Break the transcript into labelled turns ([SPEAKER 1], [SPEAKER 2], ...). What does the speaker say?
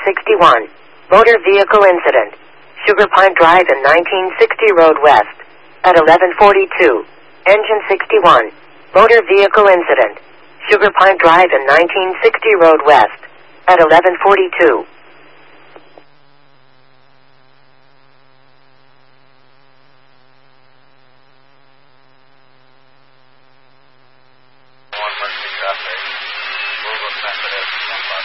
[SPEAKER 1] 61. Motor vehicle incident. Sugar Pine Drive and 1960 Road West. At 11:42. Engine 61. Motor vehicle incident. Sugar Pine Drive and 1960 Road West. At 11:42.